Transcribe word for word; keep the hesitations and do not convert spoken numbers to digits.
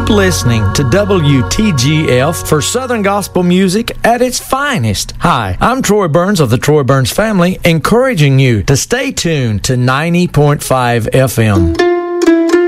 keep listening to W T G F for Southern Gospel music at its finest. Hi, I'm Troy Burns of the Troy Burns family, encouraging you to stay tuned to ninety point five F M.